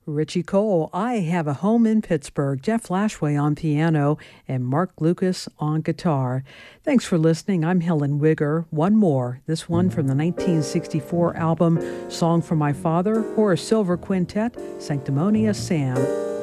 Richie Cole, I Have a Home in Pittsburgh, Jeff Lashway on piano, and Mark Lucas on guitar. Thanks for listening. I'm Helen Wigger. One more, this one from the 1964 album Song for My Father, Horace Silver Quintet, Sanctimonious Sam.